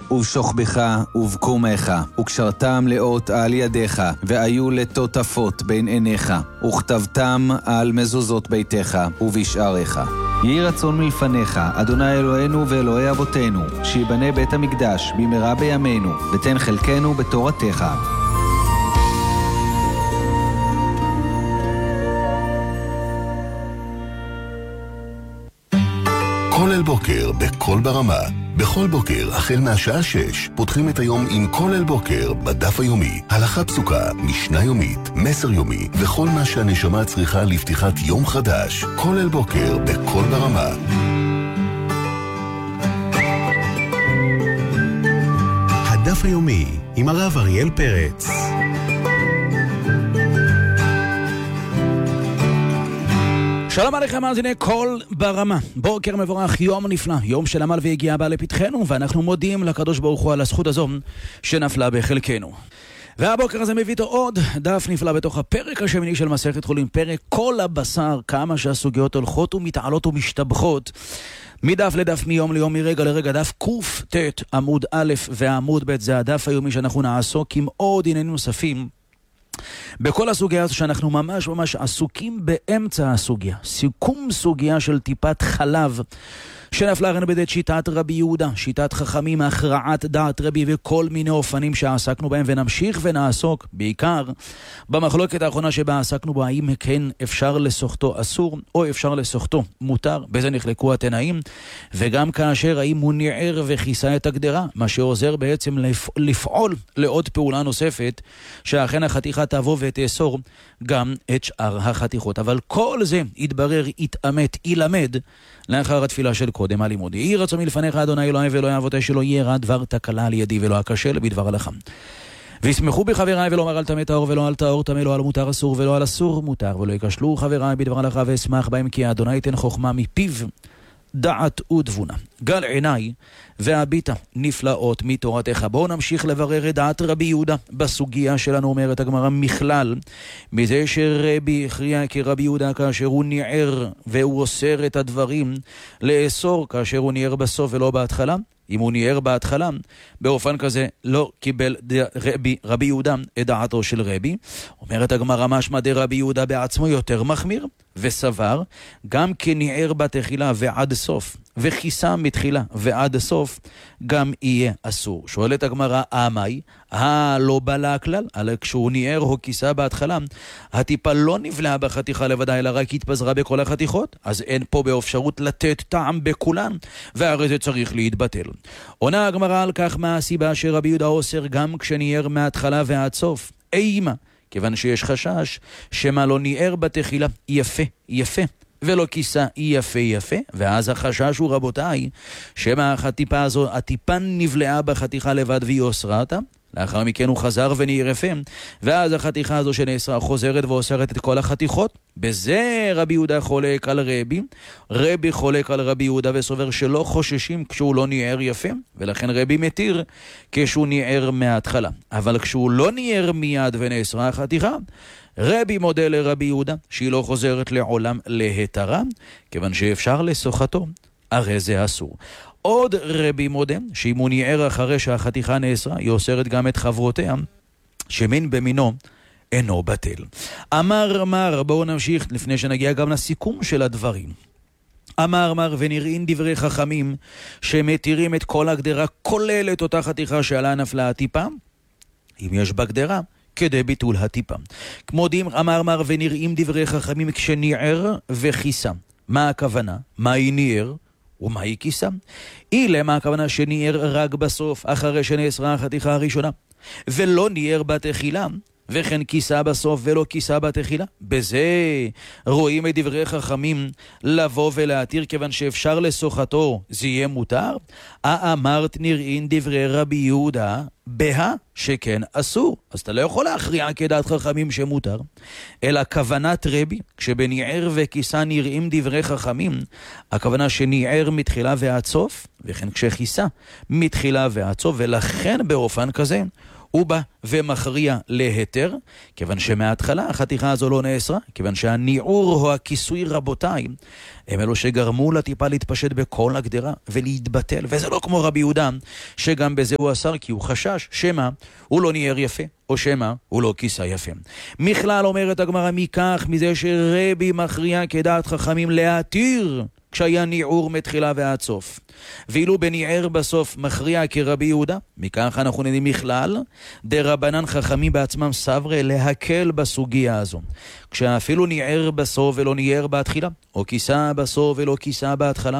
ובשוכבך ובקומך, וקשרתם לאות על ידיך, והיו לטוטפות בין עיניך, וכתבתם על מזוזות ביתך ובשעריך. יהי רצון מלפניך, אדוני אלוהינו ואלוהי אבותינו, שיבנה בית המקדש במהרה בימינו, ותן חלקנו בתורתך. כולל בוקר בכל ברמה. בכל בוקר, החל מהשעה 6, פותחים את היום עם כולל בוקר בדף היומי. הלכה פסוקה, משנה יומית, מסר יומי, וכל מה שהנשמה צריכה לפתיחת יום חדש. כולל בוקר בכל ברמה. הדף היומי עם הרב אריאל פרץ. שלום עליכם מאזיני קול ברמה, בוקר מבורך, יום נפלא, יום של עמל והגיע בא לפתחנו, ואנחנו מודים לקדוש ברוך הוא על הזכות הזו שנפלה בחלקנו. והבוקר הזה מביא עוד דף נפלא בתוך הפרק השמיני של מסכת חולין, פרק כל הבשר, כמה שהסוגיות הולכות ומתעלות ומשתבחות מדף לדף, מיום ליום, מרגע לרגע. דף קט עמוד א' ועמוד ב', זה הדף היומי שאנחנו נעסוק עם עוד עניינים נוספים בכל הסוגיה הזו, שאנחנו ממש עסוקים באמצע הסוגיה, סיכום סוגיה של טיפת חלב שנפלה רן בדעת שיטת רבי יהודה, שיטת חכמים, הכרעת דעת רבי, וכל מיני אופנים שעסקנו בהם, ונמשיך ונעסוק בעיקר במחלוקת האחרונה שבה עסקנו בו, האם כן אפשר לסוחתו אסור או אפשר לסוחתו מותר, בזה נחלקו התנאים, וגם כאשר האם הוא ניער וכיסה את הגדרה, מה שעוזר בעצם לפעול לעוד פעולה נוספת, שאכן החתיכה תבוא ותאסור גם את שאר החתיכות. אבל כל זה יתברר, יתאמת, ילמד לאחר התפילה של קודם הלימוד. יהי רצון מלפניך אדוני אלוהי ואלוהי אבותיי, שלא יהיה רע דבר תקלה על ידי ולא אכשל בדבר הלכה. וישמחו בחבריי ולא על טמא טהור ולא על טהור טמא, לא על מותר אסור ולא על אסור מותר, ולא יכשלו חבריי בדבר הלכה, ואשמח בהם, כי אדוני ייתן חוכמה מפיו, דעת ותבונה. גל עיניי והביטה נפלאות מתורתך. בואו נמשיך לברר את דעת רבי יהודה בסוגיה שלנו. אומרת הגמרא, מכלל מזה שרבי הכריע כרבי יהודה כאשר הוא ניער והוא אוסר את הדברים לאסור כאשר הוא ניער בסוף ולא בהתחלה. אם הוא ניער בהתחלה, באופן כזה לא קיבל רבי יהודה את דעתו של רבי. אומרת הגמרא, משמע דרבי יהודה בעצמו יותר מחמיר, וסבר גם כניער בתחילה ועד סוף וכיסה מתחילה ועד הסוף גם יהיה אסור. שואלת הגמרא, אמי לא בא הכלל, אלא כשהוא ניער או כיסה בהתחלה, הטיפה לא נבלעה בחתיכה לבדה, אלא רק התפזרה בכל החתיכות, אז אין פה באפשרות לתת טעם בכולן, והרי זה צריך להתבטל. עונה הגמרא על כך, מה הסיבה שרבי יהודה אוסר גם כשניער מההתחלה ועד סוף? אימה, כיוון שיש חשש שמה לא ניער בתחילה יפה ולא כיסה יפה, ואז החשש הוא, רבותיי, שמה הטיפה הזו, הטיפה נבלעה בחתיכה לבד והיא אוסרה אותה, לאחר מכן הוא חזר וניער יפה, ואז החתיכה הזו שנאסרה חוזרת ואוסרת את כל החתיכות. בזה רבי יהודה חולק על רבי חולק על רבי יהודה וסובר שלא חוששים כשהוא לא ניער יפה, ולכן רבי מתיר כשהוא ניער מההתחלה. אבל כשהוא לא ניער מיד ונאסרה החתיכה, רבי מודה לרבי יהודה שהיא לא חוזרת לעולם להתרה, כיוון שאפשר לסוחתו, הרי זה אסור. עוד רבי מודה שאם הוא ניער אחרי שהחתיכה נאסרה, היא אוסרת גם את חברותיה, שמין במינו אינו בטל. אמר, בואו נמשיך לפני שנגיע גם לסיכום של הדברים. אמר ונראים דברי חכמים שמתירים את כל הגדרה, כולל את אותה חתיכה שעלה נפלה הטיפה, אם יש בגדרה, כדי ביטול הטיפה. כמו דים, אמר ונראים דברי חכמים כשניער וכיסה. מה הכוונה? מה היא ניער? ומה היא כיסה? למה הכוונה שניער רק בסוף, אחרי שנאסרה החתיכה הראשונה, ולא ניער בתחילה, וכן כיסה בסוף ולא כיסה בתחילה? בזה רואים את דברי חכמים לבוא ולהתיר, כיוון שאפשר לסוחתו זה יהיה מותר. אמרת נראים דברי רבי יהודה בה שכן אסור, אז אתה לא יכול להכריע כדעת חכמים שמותר, אלא כוונת רבי, כשבניער וכיסה נראים דברי חכמים, הכוונה שניער מתחילה ועד סוף, וכן כשכיסה מתחילה ועד סוף, ולכן באופן כזה הוא בא ומכריע להיתר, כיוון שמההתחלה החתיכה הזו לא נאסרה, כיוון שהניעור או הכיסוי רבותיי, הם אלו שגרמו לטיפה להתפשט בכל הגדרה ולהתבטל, וזה לא כמו רבי יהודה, שגם בזה הוא אסר, כי הוא חשש שמה הוא לא ניער יפה, או שמה הוא לא כיסה יפה. מכלל אומרת הגמרא מכך, מזה שרבי מכריע כדעת חכמים להתיר, כשהיה ניעור מתחילה ועד סוף. ואילו בניער בסוף מכריע כרבי יהודה, מכך אנחנו נדעים מכלל, דרבנן חכמים בעצמם סברי להקל בסוגיה הזו. כשאפילו ניער בסוף ולא ניער בהתחילה, או כיסה בסוף ולא כיסה בהתחלה,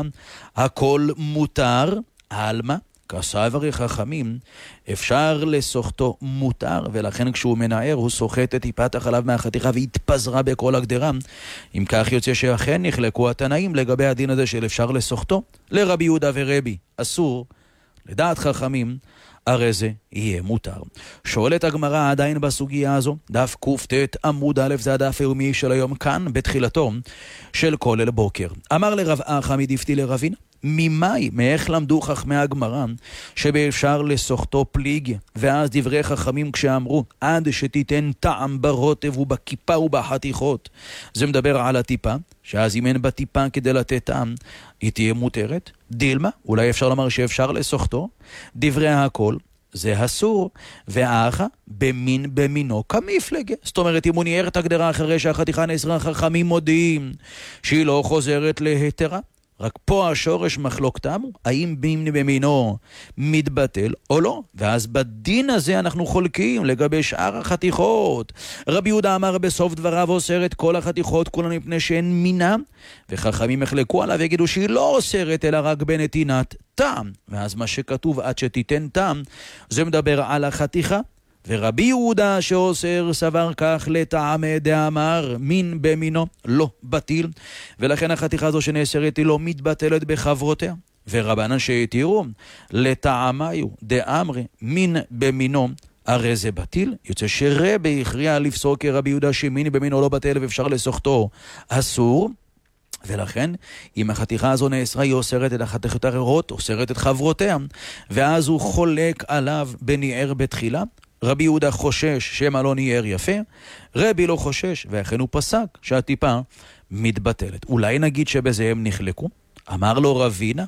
הכל מותר, אלמה, כסברי חכמים, אפשר לסוחתו מותר, ולכן כשהוא מנער הוא סוחט את טיפת החלב מהחתיכה והתפזרה בכל הגדרה. אם כך יוצא שאכן נחלקו התנאים לגבי הדין הזה של אפשר לסוחתו. לרבי יהודה ורבי אסור, לדעת חכמים הרי זה יהיה מותר. שואלת הגמרא עדיין בסוגיה הזו, דף קופטט עמוד א', זה הדף היומי של היום כאן בתחילתו של כולל בוקר. אמר לרב אחא מדפתי לרבינה, ממאי, מאיך למדו חכמי הגמרא שבאפשר לסוחתו פליג, ואז דברי חכמים כשאמרו עד שתיתן טעם ברוטב ובכיפה ובחתיכות, זה מדבר על הטיפה, שאז אם אין בטיפה כדי לתת טעם היא תהיה מותרת. דילמה, אולי אפשר לומר שאפשר לסוחתו, דברי הכל זה אסור, והאחה במין במינו כמפלגה. זאת אומרת, אם הוא ניער את הגדרה אחרי שהחתיכה נאסרה, חכמים מודיעים שהיא לא חוזרת להיתרה. רק פה השורש מחלוקתם הוא, האם מין במינו מתבטל או לא. ואז בדין הזה אנחנו חולקים לגבי שאר החתיכות. רבי יהודה אמר בסוף דבריו אוסר את כל החתיכות כולן מפני שהן מינה, וחכמים יחלקו עליו ויגידו שהיא לא אוסרת אלא רק בנתינת טעם. ואז מה שכתוב עד שתיתן טעם זה מדבר על החתיכה. ורבי יהודה שאוסר סבר כך לטעמי דאמר מין במינו לא בטיל, ולכן החתיכה הזו שנאסרת היא לא מתבטלת בחברותיה. ורבנן שהתירו לטעמיו דאמרי מין במינו הרי זה בטיל. יוצא שרבי הכריע לפסוק כרבי יהודה שמין במינו לא בטל ואפשר לסוחתו אסור, ולכן אם החתיכה הזו נאסרה היא אוסרת את החתיכות האחרות, אוסרת את חברותיה, ואז הוא חולק עליו בניער בתחילה. רבי יהודה חושש שמה לא ניער יפה, רבי לא חושש, ואכן הוא פסק שהטיפה מתבטלת. אולי נגיד שבזה הם נחלקו? אמר לו רבינה,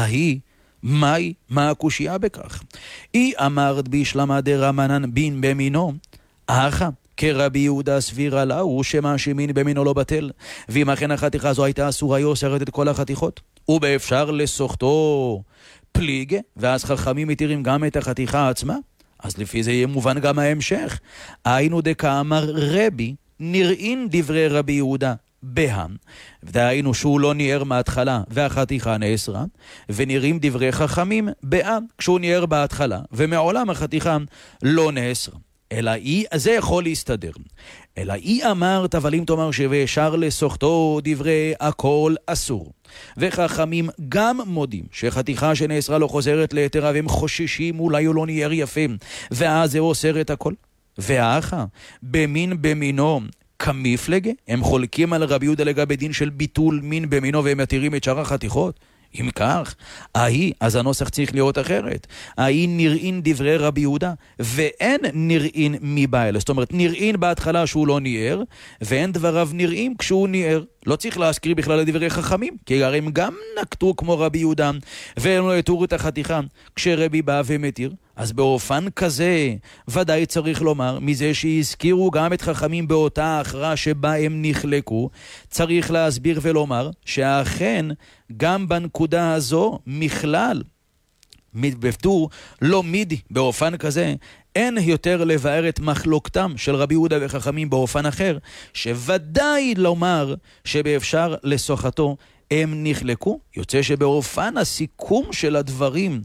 מהי, מה הקושייה בכך? היא אמרת בישלמה דרמנן בין במינו, אחא כרבי יהודה סבירה לה, שמה שמין במינו לא בטל, ואם אכן החתיכה הזו הייתה אסורה, היא אוסרת את כל החתיכות, ובאפשר לסוחתו פליגה, ואז חכמים מתירים גם את החתיכה עצמה, אז לפי זה יהיה מובן גם ההמשך. היינו דקאמר רבי, נראים דברי רבי יהודה בהם, ודהיינו שהוא לא ניער מההתחלה והחתיכה נאסרה, ונראים דברי חכמים בהם, כשהוא ניער בהתחלה ומעולם החתיכה לא נאסרה. אלא זה יכול להסתדר. אלא אמרת, אבל אם תאמר שאפשר לסוחתו דברי הכל אסור. וחכמים גם מודים שחתיכה שנאסרה לא חוזרת להיתרה, והם חוששים אולי הוא לא ניער יפה, ואז זה אוסר את הכל. והאחה במין במינו כמפלגה, הם חולקים על רבי יהודה לגבי דין של ביטול מין במינו, והם מתירים את שאר החתיכות. אם כך, אז הנוסח צריך להיות אחרת. נראים דברי רבי יהודה, ואין נראים מבעל. זאת אומרת, נראים בהתחלה שהוא לא ניער, ואין דבריו נראים כשהוא ניער. לא צריך להזכיר בכלל לדברי חכמים, כי הרי הם גם נקטו כמו רבי יהודה, והם לא יתורו את החתיכה כשרבי בא ומתיר. אז באופן כזה, ודאי צריך לומר, מזה שהזכירו גם את חכמים באותה הכרעה שבה הם נחלקו, צריך להסביר ולומר שאכן גם בנקודה הזו מכלל מתבטאו לא מידי באופן כזה, אין יותר לבאר את מחלוקתם של רבי יהודה וחכמים באופן אחר, שוודאי לומר שבאפשר לסוחתו הם נחלקו. יוצא שבאופן הסיכום של הדברים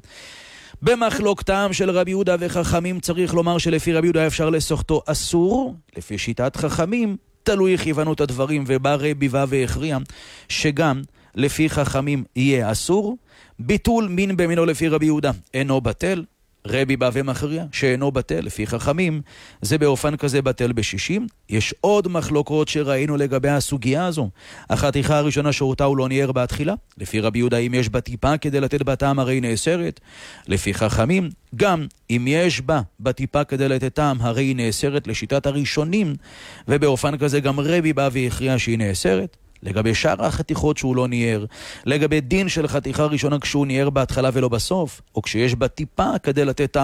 במחלוקתם של רבי יהודה וחכמים צריך לומר שלפי רבי יהודה אפשר לסוחתו אסור, לפי שיטת חכמים תלוי כיוונות הדברים, ובא רבי והכריע שגם לפי חכמים יהיה אסור. ביטול מין במינו לפי רבי יהודה אינו בטל, רבי בא ומכריע שאינו בטל לפי חכמים, זה באופן כזה בטל ב-60. יש עוד מחלוקות שראינו לגבי הסוגיה הזו. החתיכה הראשונה שאותה הוא לא ניער בתחילה, לפי רבי יהודה אם יש בה טיפה כדי לתת בטעם הרי נאסרת. לפי חכמים גם אם יש בה בטיפה כדי לתת טעם הרי נאסרת לשיטת הראשונים, ובאופן כזה גם רבי בא והכריע שהיא נאסרת. לגבי שאר החתיכות שהוא לא ניער, לגבי דין של חתיכה ראשונה כשהוא ניער בהתחלה ולא בסוף, או כשיש בה טיפה כדי לתת